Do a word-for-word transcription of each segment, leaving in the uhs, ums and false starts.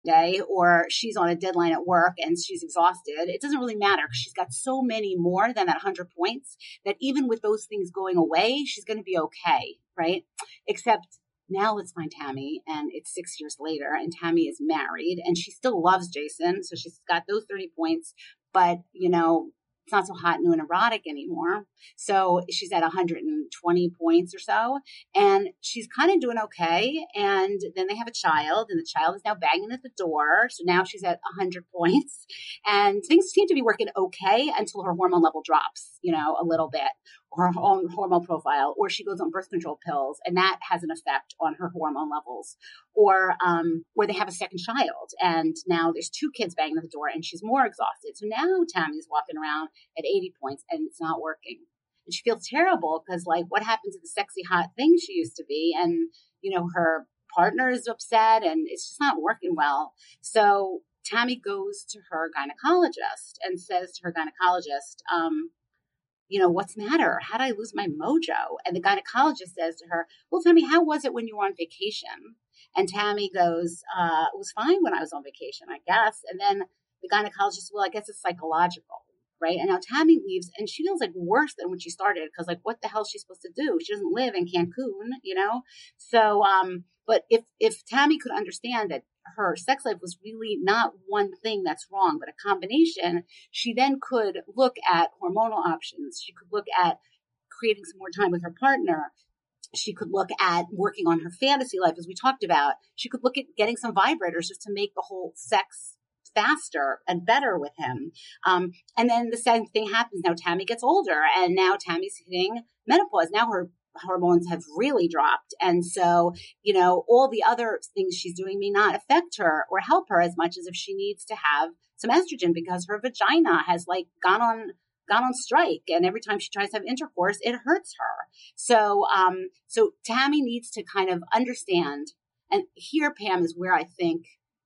day, or she's on a deadline at work and she's exhausted. It doesn't really matter because she's got so many more than that one hundred points that even with those things going away, she's going to be okay, right? Except now let's find Tammy, and it's six years later, and Tammy is married, and she still loves Jason, so she's got those thirty points, but, you know, it's not so hot, new, and erotic anymore. So she's at one hundred twenty points or so, and she's kind of doing okay. And then they have a child, and the child is now banging at the door. So now she's at one hundred points, and things seem to be working okay until her hormone level drops, you know, a little bit, or her own hormone profile, or she goes on birth control pills, and that has an effect on her hormone levels. Or, um, or they have a second child, and now there's two kids banging at the door, and she's more exhausted. So now Tammy's walking around at eighty points, and it's not working. And she feels terrible because, like, what happened to the sexy, hot thing she used to be? And, you know, her partner is upset, and it's just not working well. So Tammy goes to her gynecologist and says to her gynecologist, um, you know, what's the matter? How did I lose my mojo? And the gynecologist says to her, well, Tammy, how was it when you were on vacation? And Tammy goes, uh, it was fine when I was on vacation, I guess. And then the gynecologist, well, I guess it's psychological, right? And now Tammy leaves, and she feels like worse than when she started, because, like, what the hell is she supposed to do? She doesn't live in Cancun, you know? So, um, but if, if Tammy could understand that her sex life was really not one thing that's wrong, but a combination, she then could look at hormonal options. She could look at creating some more time with her partner. She could look at working on her fantasy life, as we talked about. She could look at getting some vibrators just to make the whole sex faster and better with him. Um, and then the same thing happens. Now Tammy gets older, and now Tammy's hitting menopause. Now her hormones have really dropped. And so, you know, all the other things she's doing may not affect her or help her as much as if she needs to have some estrogen, because her vagina has, like, gone on gone on strike. And every time she tries to have intercourse, it hurts her. So, um, so Tammy needs to kind of understand. And here, Pam, is where I think,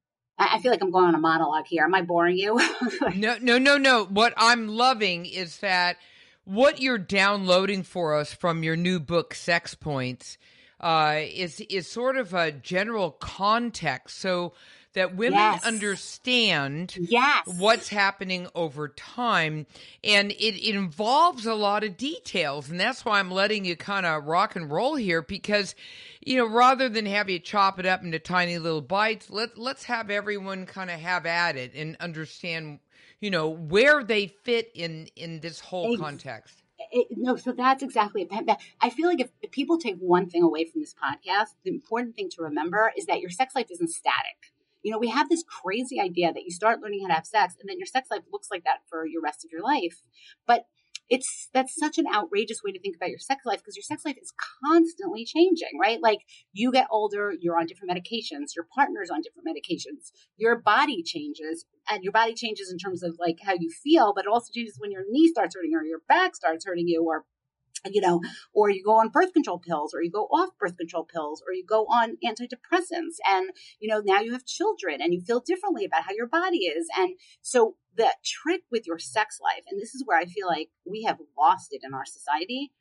I feel like I'm going on a monologue here. Am I boring you? No, no, no, no. What I'm loving is that what you're downloading for us from your new book, Sex Points, uh, is is sort of a general context, so that women yes. understand yes. what's happening over time. And it, it involves a lot of details. And that's why I'm letting you kind of rock and roll here, because, you know, rather than have you chop it up into tiny little bites, let, let's have everyone kind of have at it and understand, you know, where they fit in, in this whole Ex- context. It, no, so that's exactly it. I feel like if, if people take one thing away from this podcast, the important thing to remember is that your sex life isn't static. You know, we have this crazy idea that you start learning how to have sex and then your sex life looks like that for your rest of your life. But it's, that's such an outrageous way to think about your sex life, because your sex life is constantly changing, right? Like, you get older, you're on different medications, your partner's on different medications, your body changes, and your body changes in terms of, like, how you feel, but it also changes when your knee starts hurting or your back starts hurting you, or, you know, or you go on birth control pills, or you go off birth control pills, or you go on antidepressants, and, you know, now you have children and you feel differently about how your body is. And so the trick with your sex life, and this is where I feel like we have lost it in our society,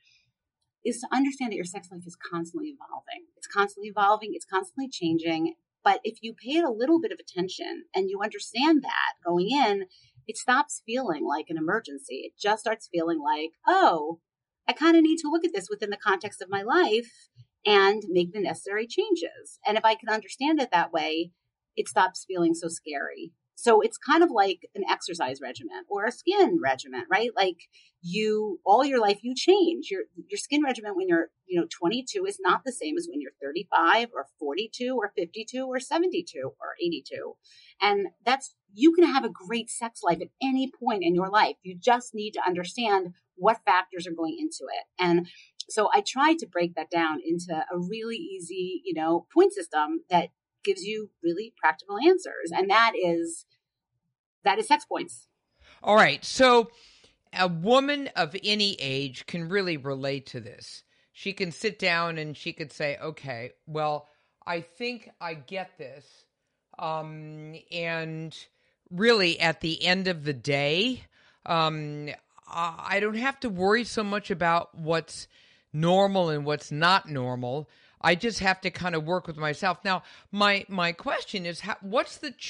is to understand that your sex life is constantly evolving. It's constantly evolving. It's constantly changing. But if you pay it a little bit of attention and you understand that going in, it stops feeling like an emergency. It just starts feeling like, oh, I kind of need to look at this within the context of my life and make the necessary changes. And if I can understand it that way, it stops feeling so scary. So it's kind of like an exercise regimen or a skin regimen, right? Like, you, all your life, you change. Your your skin regimen when you're, you know, twenty-two is not the same as when you're thirty-five or forty-two or fifty-two or seventy-two or eighty-two. And that's, you can have a great sex life at any point in your life. You just need to understand what factors are going into it. And so I tried to break that down into a really easy, you know, point system that gives you really practical answers. And that is, that is Sex Points. All right. So a woman of any age can really relate to this. She can sit down and she could say, okay, well, I think I get this. Um, and really at the end of the day, um, I don't have to worry so much about what's normal and what's not normal. I just have to kind of work with myself. Now, my my question is, how, what's the